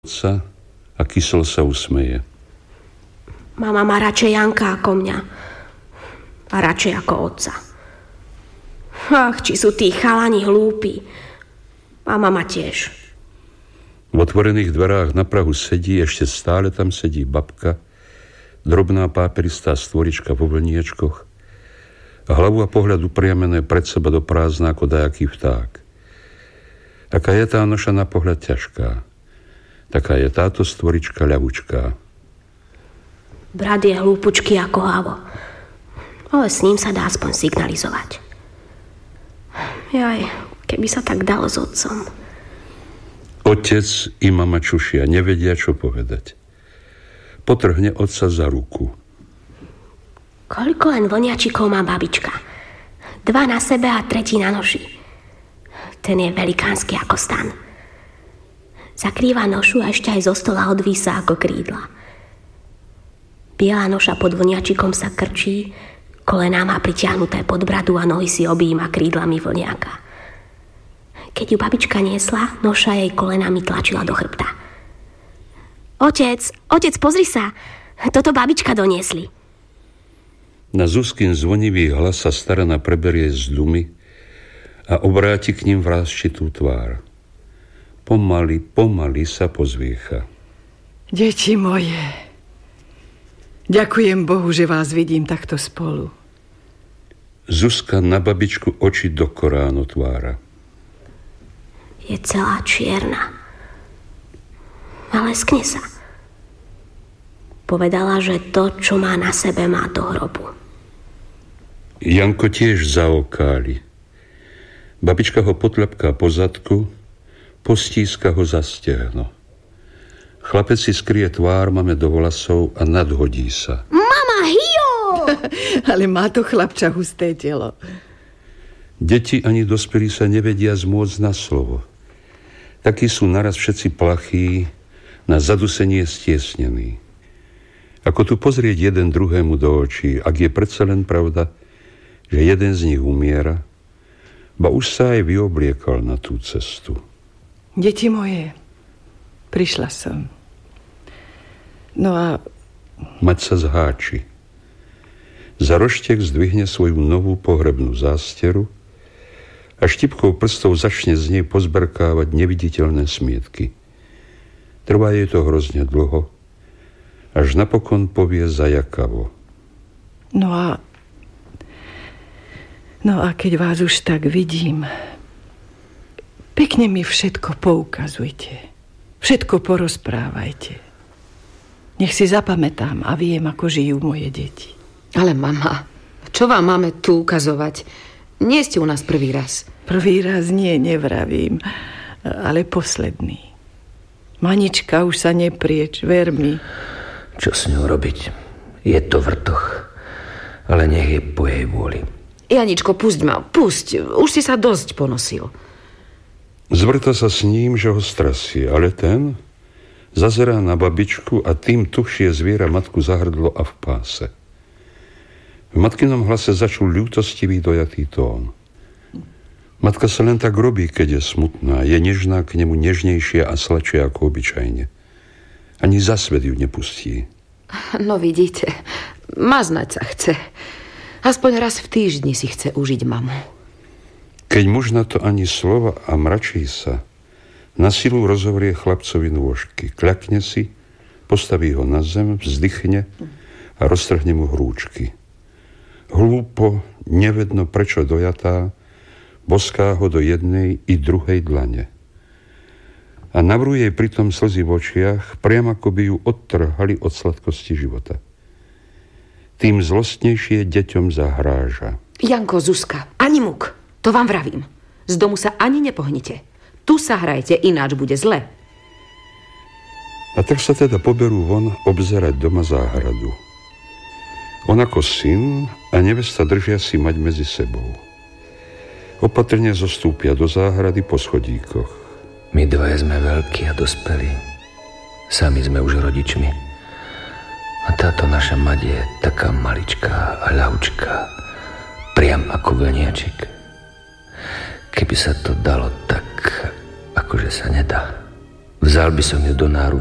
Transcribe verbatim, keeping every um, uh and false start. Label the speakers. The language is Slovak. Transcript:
Speaker 1: otca a kysel sa usmeje.
Speaker 2: Mama má radšej Janka ako mňa. A radšej ako otca. Ach, či sú tí chalani hlúpi. A mama tiež.
Speaker 1: V otvorených dverách na prahu sedí, ešte stále tam sedí babka, drobná páperistá stvorička vo vlniečkoch a hlavu a pohľad upriamené pred seba do prázdna ako dajaký vták. Aká je tá noša na pohľad ťažká. Taká je táto stvorička ľavučká.
Speaker 2: Brat je hlúpučký ako hlavo, ale s ním sa dá aspoň signalizovať. Jaj, keby sa tak dalo s otcom.
Speaker 1: Otec i mama čušia, nevedia, čo povedať. Potrhne otca za ruku.
Speaker 2: Koľko len vlniačikov má babička? Dva na sebe a tretí na noši. Ten je velikánsky ako stan. Zakrýva nošu a ešte aj zo stola odvísa ako krídla. Biela noša pod vlniačikom sa krčí, kolená má pritiahnuté pod bradu a nohy si objíma krídlami vlniaka. Keď ju babička niesla, noša jej kolenami tlačila do chrbta. Otec, otec, pozri sa, toto babička doniesli.
Speaker 1: Na Zuzkin zvonivý hlas sa starana preberie z dumy a obráti k ním vrásčitú tvár. Pomaly, pomaly sa pozviecha.
Speaker 3: Deti moje, ďakujem Bohu, že vás vidím takto spolu.
Speaker 1: Zuzka na babičku oči do Koránu tvára.
Speaker 2: Je celá čierna. Ale skne sa. Povedala, že to, čo má na sebe, má do hrobu.
Speaker 1: Janko tiež zaokáli. Babička ho potľapká po zadku, postíska ho za stehno. Chlapec si skrie tvár mame do vlasov a nadhodí sa.
Speaker 2: Mama, hio!
Speaker 3: Ale má to chlapča husté telo.
Speaker 1: Deti ani dospelí sa nevedia zmôcť na slovo. Takí sú naraz všetci plachí, na zadusenie stiesnení. Ako tu pozrieť jeden druhému do očí, ak je predsa len pravda, že jeden z nich umiera, ba už sa aj vyobliekal na tú cestu.
Speaker 3: Deti moje, prišla som. No a...
Speaker 1: Mať sa zháči. Za roštek zdvihne svoju novú pohrebnú zásteru a štipkou prstov začne z nej pozberkávať neviditeľné smietky. Trvá jej to hrozne dlho, až napokon povie zajakavo.
Speaker 3: No a... No a keď vás už tak vidím, pekne mi všetko poukazujte. Všetko porozprávajte. Nech si zapamätám a viem, ako žijú moje deti.
Speaker 4: Ale mama, čo vám máme tu ukazovať? Nie ste u nás prvý raz.
Speaker 3: Prvý raz nie, nevravím, ale posledný. Manička už sa neprieč, ver mi.
Speaker 5: Čo s ňou robiť? Je to vrtoch, ale nech je po jej vôli.
Speaker 4: Janičko, pusť ma, pusť. Už si sa dosť ponosil.
Speaker 1: Zvrta sa s ním, že ho strasie, ale ten zazerá na babičku a tým tuhšie zviera matku za hrdlo a v páse. V matkinom hlase začul ľútostivý dojatý tón. Matka sa len tak robí, keď je smutná. Je nežná k nemu nežnejšia a sladšia ako obyčajne. Ani za svet ju nepustí.
Speaker 4: No vidíte, maznať sa chce. Aspoň raz v týždni si chce užiť mamu.
Speaker 1: Keď muž na to ani slova a mračí sa, na silu rozhovrie chlapcovi nôžky. Kľakne si, postaví ho na zem, vzdychne a roztrhne mu hrúčky. Hlúpo, nevedno prečo dojatá, boská ho do jednej i druhej dlane. A navrú jej pritom slzy v očiach, priam ako by ju odtrhali od sladkosti života. Tým zlostnejšie deťom zahráža.
Speaker 4: Janko, Zuzka, ani muk, to vám vravím. Z domu sa ani nepohnite. Tu sa hrajte, ináč bude zle.
Speaker 1: A tak sa teda poberú von obzerať doma záhradu. On ako syn a nevesta držia si mať medzi sebou. Opatrne zostúpia do záhrady po schodíkoch.
Speaker 5: My dvaja sme veľkí a dospelí. Sami sme už rodičmi. A táto naša mať je taká maličká a ľahučká, priam ako vlniačik. Keby sa to dalo tak, akože sa nedá. Vzal by som ju do náručia